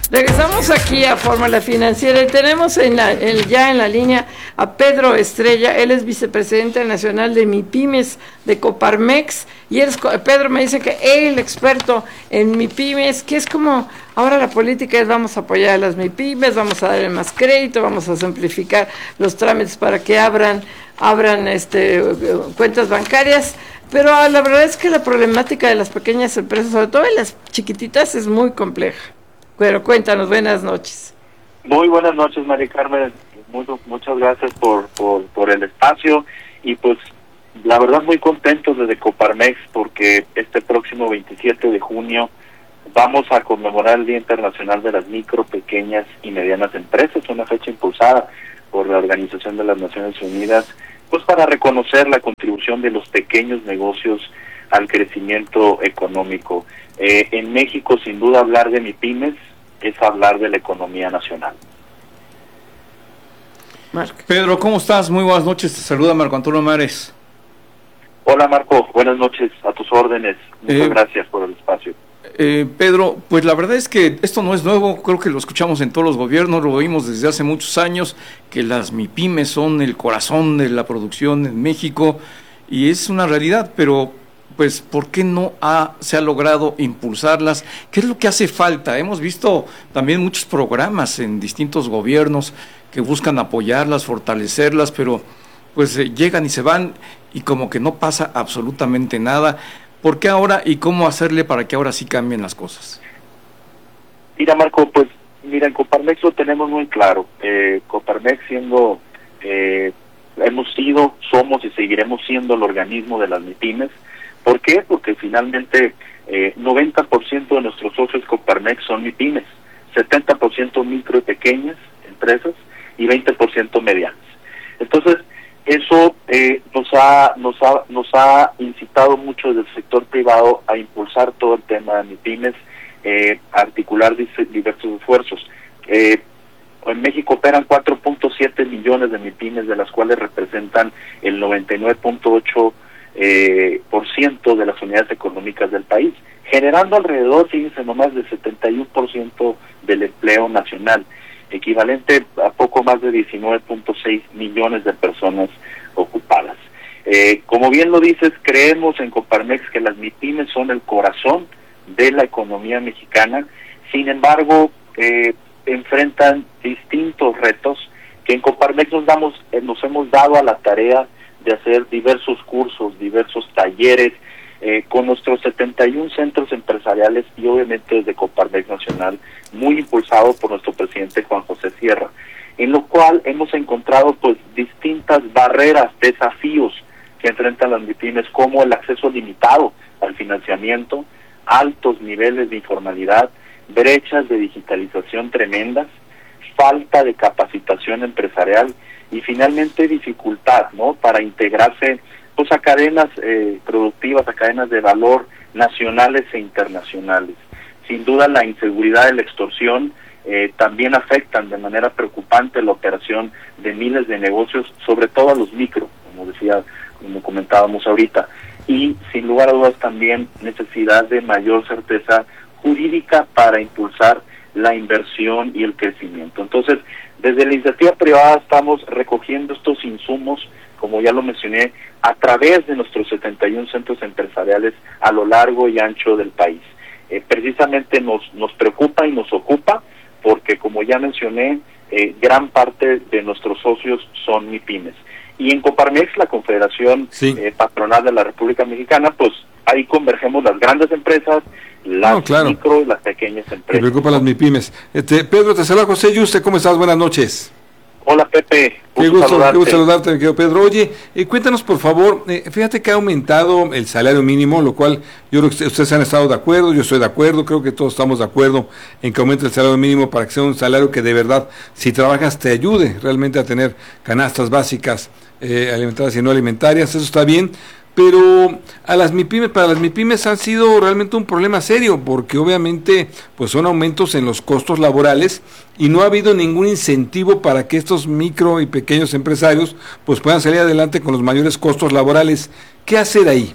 Regresamos aquí a Fórmula Financiera y tenemos ya en la línea a Pedro Estrella. Él es vicepresidente nacional de MIPYMES de Coparmex y Pedro me dice que el experto en MIPYMES, que es como ahora la política es: vamos a apoyar a las MIPYMES, vamos a darle más crédito, vamos a simplificar los trámites para que abran cuentas bancarias. Pero la verdad es que la problemática de las pequeñas empresas, sobre todo de las chiquititas, es muy compleja. Pero cuéntanos, buenas noches. Muy buenas noches, María Carmen. Muchas gracias por el espacio. Y pues, la verdad, muy contentos desde Coparmex porque este próximo 27 de junio vamos a conmemorar el Día Internacional de las Micro, Pequeñas y Medianas Empresas, una fecha impulsada por la Organización de las Naciones Unidas, pues para reconocer la contribución de los pequeños negocios al crecimiento económico. En México, sin duda, hablar de MIPYMES es hablar de la economía nacional. Pedro, ¿cómo estás? Muy buenas noches, te saluda Marco Antonio Mares. Hola Marco, buenas noches, a tus órdenes, muchas gracias por el espacio. Pedro, pues la verdad es que esto no es nuevo, creo que lo escuchamos en todos los gobiernos, lo oímos desde hace muchos años, que las MIPYMES son el corazón de la producción en México, y es una realidad, pero pues ¿por qué no se ha logrado impulsarlas? ¿Qué es lo que hace falta? Hemos visto también muchos programas en distintos gobiernos que buscan apoyarlas, fortalecerlas, pero pues llegan y se van y como que no pasa absolutamente nada. ¿Por qué ahora y cómo hacerle para que ahora sí cambien las cosas? Mira, Marco, pues en Coparmex lo tenemos muy claro. Coparmex hemos sido, somos y seguiremos siendo el organismo de las MIPYMES. ¿Por qué? Porque finalmente 90% de nuestros socios Coparmex son MIPYMES, 70% micro y pequeñas empresas y 20% medianas. Entonces, eso nos ha incitado mucho desde el sector privado a impulsar todo el tema de MIPYMES, articular diversos esfuerzos. En México operan 4.7 millones de MIPYMES, de las cuales representan el 99.8% de las unidades económicas del país, generando alrededor, fíjense nomás, del 71% del empleo nacional, equivalente a poco más de 19.6 millones de personas ocupadas. Como bien lo dices, creemos en Coparmex que las MIPYMES son el corazón de la economía mexicana. Sin embargo, enfrentan distintos retos que en Coparmex nos hemos dado a la tarea de hacer diversos cursos, diversos talleres, con nuestros 71 centros empresariales y obviamente desde Coparmex Nacional, muy impulsado por nuestro presidente Juan José Sierra, en lo cual hemos encontrado pues distintas barreras, desafíos que enfrentan las MIPYMES, como el acceso limitado al financiamiento, altos niveles de informalidad, brechas de digitalización tremendas, falta de capacitación empresarial y finalmente dificultad, ¿no?, para integrarse pues a cadenas productivas, a cadenas de valor nacionales e internacionales. Sin duda la inseguridad y la extorsión también afectan de manera preocupante la operación de miles de negocios, sobre todo a los micro, como comentábamos ahorita, y sin lugar a dudas también necesidad de mayor certeza jurídica para impulsar la inversión y el crecimiento. Entonces, desde la iniciativa privada estamos recogiendo estos insumos, como ya lo mencioné, a través de nuestros 71 centros empresariales a lo largo y ancho del país. Precisamente nos preocupa y nos ocupa porque, como ya mencioné, gran parte de nuestros socios son MIPYMES. Y en Coparmex, la Confederación Patronal de la República Mexicana, pues ahí convergemos las grandes empresas, las micro y las pequeñas empresas. Me preocupan las MIPYMES. Pedro, te saluda José Yuste, ¿cómo estás? Buenas noches. Hola Pepe, qué gusto saludarte, mi querido Pedro. Oye, cuéntanos por favor, fíjate que ha aumentado el salario mínimo, lo cual yo creo que ustedes han estado de acuerdo, yo estoy de acuerdo, creo que todos estamos de acuerdo en que aumente el salario mínimo para que sea un salario que de verdad, si trabajas, te ayude realmente a tener canastas básicas alimentarias y no alimentarias, eso está bien. Pero para las MIPYMES han sido realmente un problema serio, porque obviamente pues son aumentos en los costos laborales y no ha habido ningún incentivo para que estos micro y pequeños empresarios pues puedan salir adelante con los mayores costos laborales. ¿Qué hacer ahí?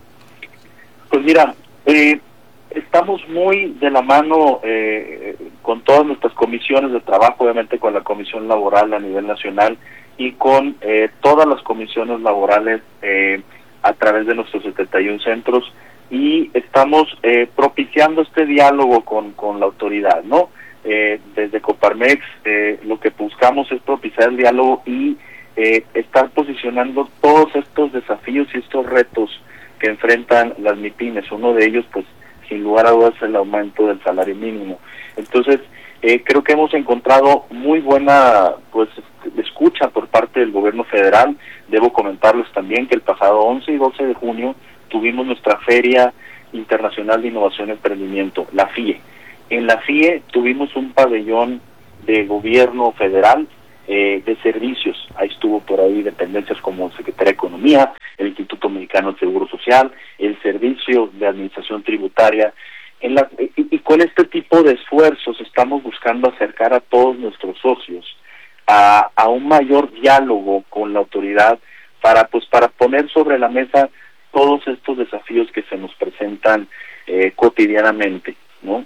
Pues mira, estamos muy de la mano con todas nuestras comisiones de trabajo, obviamente con la Comisión Laboral a nivel nacional y con todas las comisiones laborales a través de nuestros 71 centros, y estamos propiciando este diálogo con la autoridad, ¿no? Desde Coparmex lo que buscamos es propiciar el diálogo y estar posicionando todos estos desafíos y estos retos que enfrentan las MIPYMES. Uno de ellos, pues, sin lugar a dudas, es el aumento del salario mínimo. Entonces, creo que hemos encontrado muy buena, pues, escucha por parte del gobierno federal. Debo comentarles también que el pasado 11 y 12 de junio tuvimos nuestra Feria Internacional de Innovación y Emprendimiento, la FIE. En la FIE tuvimos un pabellón de gobierno federal de servicios. Ahí estuvo por ahí dependencias como Secretaría de Economía, el Instituto Mexicano del Seguro Social, el Servicio de Administración Tributaria. Y con este tipo de esfuerzos estamos buscando acercar a todos nuestros socios a un mayor diálogo con la autoridad para poner sobre la mesa todos estos desafíos que se nos presentan cotidianamente, ¿no?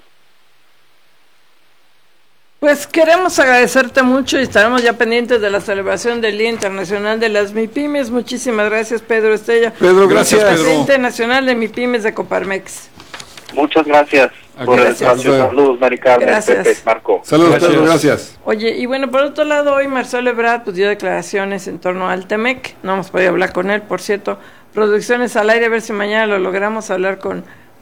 Pues queremos agradecerte mucho y estaremos ya pendientes de la celebración del Día Internacional de las MIPYMES. Muchísimas gracias, Pedro Estrella. Pedro, gracias. Presidente nacional de MIPYMES de Coparmex. Muchas gracias por el espacio. Saludos, Mari Carmen, Pepe, Marco. Saludos, gracias. Pedro, gracias. Oye, y bueno, por otro lado, hoy Marcelo Ebrard pues dio declaraciones en torno al TEMEC. No hemos podido hablar con él, por cierto. Producciones al aire, a ver si mañana lo logramos hablar con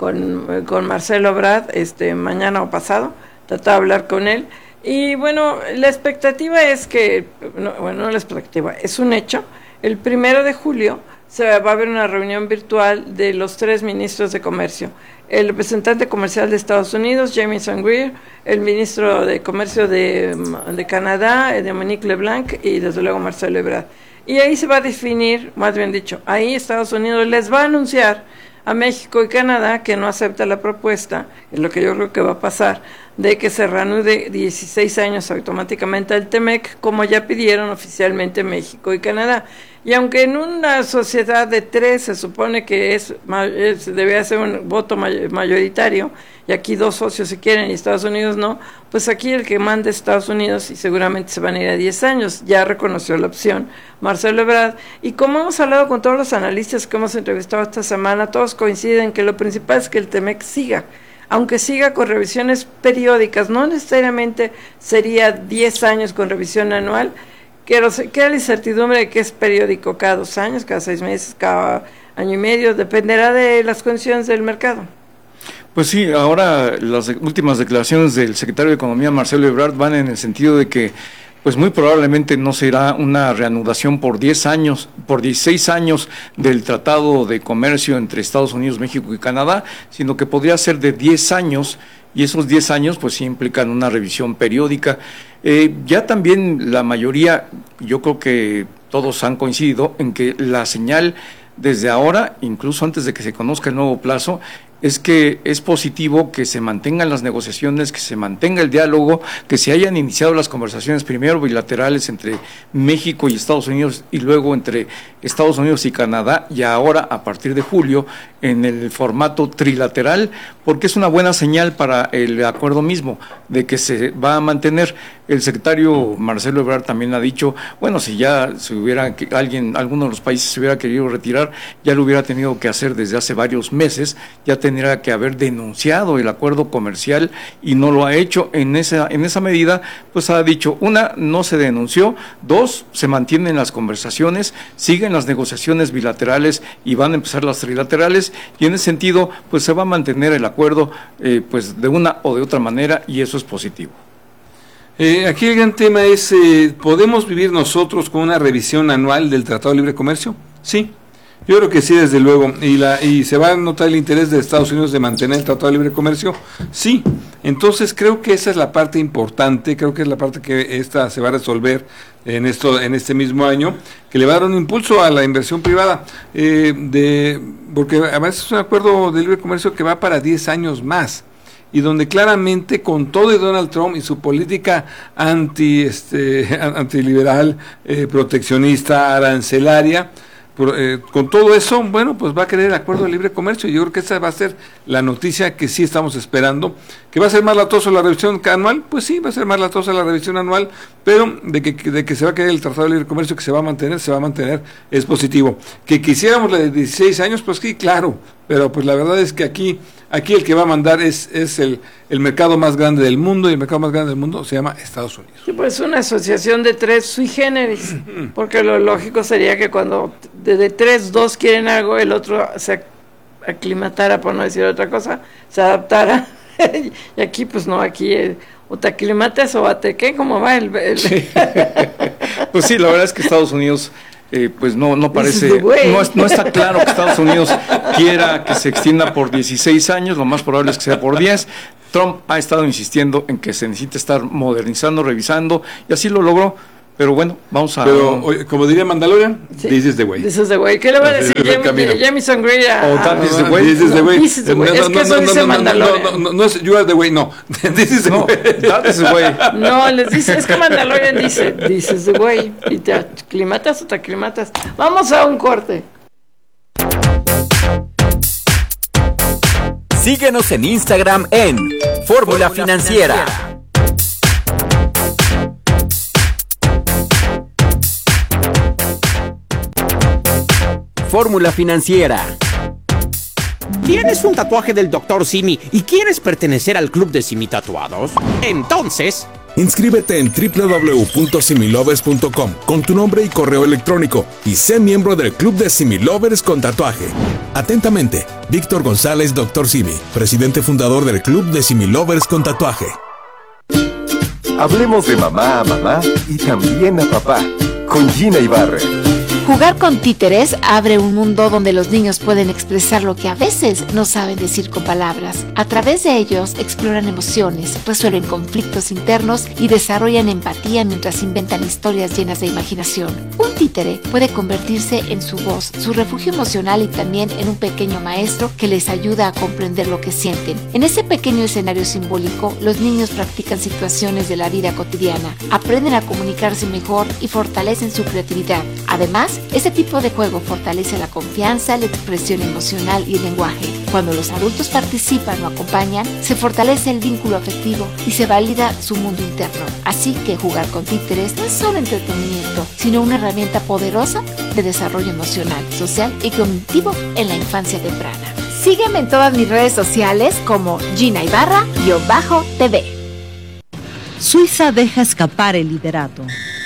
Marcelo Ebrard, mañana o pasado. Tratar de hablar con él. Y bueno, la expectativa es que, no la expectativa, es un hecho, el 1 de julio va a haber una reunión virtual de los 3 ministros de comercio, el representante comercial de Estados Unidos, Jamieson Greer, el ministro de comercio de Canadá, Dominique LeBlanc, y desde luego Marcelo Ebrard. Y ahí se va a definir, más bien dicho, ahí Estados Unidos les va a anunciar a México y Canadá que no acepta la propuesta, es lo que yo creo que va a pasar, de que se reanude 16 años automáticamente al TEMEC, como ya pidieron oficialmente México y Canadá. Y aunque en una sociedad de 3 se supone que debe ser un voto mayoritario, y aquí 2 socios se quieren y Estados Unidos no, pues aquí el que manda es Estados Unidos y seguramente se van a ir a 10 años. Ya reconoció la opción Marcelo Ebrard. Y como hemos hablado con todos los analistas que hemos entrevistado esta semana, todos coinciden que lo principal es que el TEMEC siga, aunque siga con revisiones periódicas, no necesariamente sería 10 años con revisión anual, queda la incertidumbre de que es periódico, cada 2 años, cada 6 meses, cada año y medio, dependerá de las condiciones del mercado. Pues sí, ahora las últimas declaraciones del secretario de Economía, Marcelo Ebrard, van en el sentido de que pues muy probablemente no será una reanudación por 10 años, por 16 años del Tratado de Comercio entre Estados Unidos, México y Canadá, sino que podría ser de 10 años, y esos 10 años pues sí implican una revisión periódica. Ya también la mayoría, yo creo que todos han coincidido en que la señal desde ahora, incluso antes de que se conozca el nuevo plazo, es que es positivo que se mantengan las negociaciones, que se mantenga el diálogo, que se hayan iniciado las conversaciones primero bilaterales entre México y Estados Unidos y luego entre Estados Unidos y Canadá, y ahora a partir de julio en el formato trilateral, porque es una buena señal para el acuerdo mismo de que se va a mantener. El secretario Marcelo Ebrard también ha dicho, bueno, si ya alguno de los países se hubiera querido retirar, ya lo hubiera tenido que hacer desde hace varios meses, ya tendría que haber denunciado el acuerdo comercial y no lo ha hecho. En esa medida, pues ha dicho, 1, no se denunció, 2, se mantienen las conversaciones, siguen las negociaciones bilaterales y van a empezar las trilaterales, y en ese sentido, pues se va a mantener el acuerdo pues de una o de otra manera, y eso es positivo. Aquí el gran tema es, ¿podemos vivir nosotros con una revisión anual del Tratado de Libre Comercio? Sí, yo creo que sí, desde luego. ¿Y se va a notar el interés de Estados Unidos de mantener el Tratado de Libre Comercio? Sí. Entonces creo que esa es la parte importante, creo que es la parte que esta se va a resolver en este mismo año, que le va a dar un impulso a la inversión privada, porque además es un acuerdo de libre comercio que va para 10 años más, y donde claramente con todo de Donald Trump y su política antiliberal, proteccionista, arancelaria, con todo eso, bueno, pues va a querer el acuerdo de libre comercio. Yo creo que esa va a ser la noticia que sí estamos esperando. ¿Que va a ser más latoso la revisión anual? Pues sí, va a ser más latosa la revisión anual, pero de que se va a querer el Tratado de Libre Comercio, que se va a mantener, es positivo. Que quisiéramos la de 16 años, pues sí, claro, pero pues la verdad es que aquí el que va a mandar es el mercado más grande del mundo, y el mercado más grande del mundo se llama Estados Unidos. Sí, pues una asociación de tres sui generis, porque lo lógico sería que cuando de tres, dos quieren algo, el otro se aclimatara, por no decir otra cosa, se adaptara, y aquí pues no, aquí o te aclimatas o te ¿qué? ¿Cómo va el... Sí. Pues sí, la verdad es que Estados Unidos... pues no parece, no está claro que Estados Unidos quiera que se extienda por 16 años, lo más probable es que sea por 10. Trump ha estado insistiendo en que se necesita estar modernizando, revisando, y así lo logró. Pero bueno, vamos a... Pero, como diría Mandalorian, sí. This is the way. This is the way. ¿Qué le va a decir Jamison Grey that is the way. This is the way. This is the way. Es que eso dice Mandalorian. No es you are the way, no. This is the way. That is the way. No, les dice, es que Mandalorian dice, this is the way. Y te aclimatas o te aclimatas. Vamos a un corte. Síguenos en Instagram en Fórmula Financiera. Fórmula Financiera. ¿Tienes un tatuaje del Dr. Simi y quieres pertenecer al club de Simi Tatuados? Entonces... inscríbete en www.similovers.com con tu nombre y correo electrónico y sé miembro del club de Similovers con tatuaje. Atentamente, Víctor González, Dr. Simi, presidente fundador del club de Similovers con tatuaje. Hablemos de mamá a mamá y también a papá, con Gina Ibarra. Jugar con títeres abre un mundo donde los niños pueden expresar lo que a veces no saben decir con palabras. A través de ellos exploran emociones, resuelven conflictos internos y desarrollan empatía mientras inventan historias llenas de imaginación. Un títere puede convertirse en su voz, su refugio emocional y también en un pequeño maestro que les ayuda a comprender lo que sienten. En ese pequeño escenario simbólico, los niños practican situaciones de la vida cotidiana, aprenden a comunicarse mejor y fortalecen su creatividad. Además, este tipo de juego fortalece la confianza, la expresión emocional y el lenguaje. Cuando los adultos participan o acompañan, se fortalece el vínculo afectivo y se valida su mundo interno. Así que jugar con títeres no es solo entretenimiento, sino una herramienta poderosa de desarrollo emocional, social y cognitivo en la infancia temprana. Sígueme en todas mis redes sociales como Gina Ibarra-TV. Suiza deja escapar el liderato.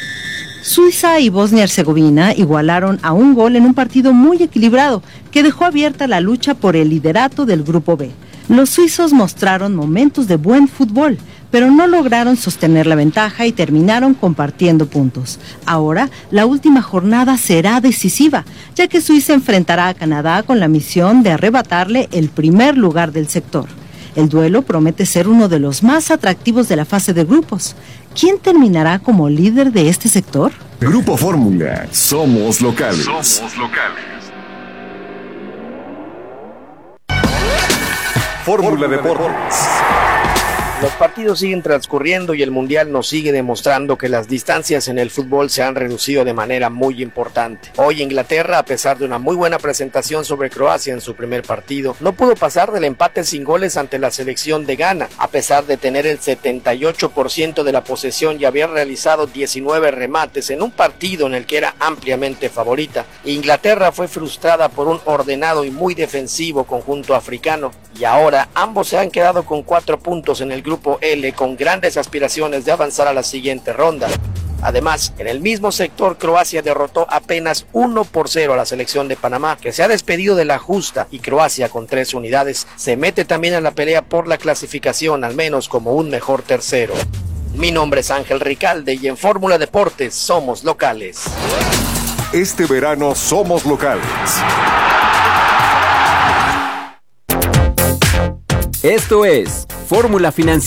Suiza y Bosnia-Herzegovina igualaron a un gol en un partido muy equilibrado que dejó abierta la lucha por el liderato del Grupo B. Los suizos mostraron momentos de buen fútbol, pero no lograron sostener la ventaja y terminaron compartiendo puntos. Ahora, la última jornada será decisiva, ya que Suiza enfrentará a Canadá con la misión de arrebatarle el primer lugar del sector. El duelo promete ser uno de los más atractivos de la fase de grupos. ¿Quién terminará como líder de este sector? Grupo Fórmula, somos locales. Fórmula Deportes. Los partidos siguen transcurriendo y el Mundial nos sigue demostrando que las distancias en el fútbol se han reducido de manera muy importante. Hoy Inglaterra, a pesar de una muy buena presentación sobre Croacia en su primer partido, no pudo pasar del empate sin goles ante la selección de Ghana, a pesar de tener el 78% de la posesión y haber realizado 19 remates en un partido en el que era ampliamente favorita. Inglaterra fue frustrada por un ordenado y muy defensivo conjunto africano, y ahora ambos se han quedado con 4 puntos en el Grupo L con grandes aspiraciones de avanzar a la siguiente ronda. Además, en el mismo sector, Croacia derrotó apenas 1-0 a la selección de Panamá, que se ha despedido de la justa, y Croacia, con 3 unidades, se mete también en la pelea por la clasificación, al menos como un mejor tercero. Mi nombre es Ángel Ricalde y en Fórmula Deportes somos locales. Este verano somos locales. Esto es Fórmula Financiera.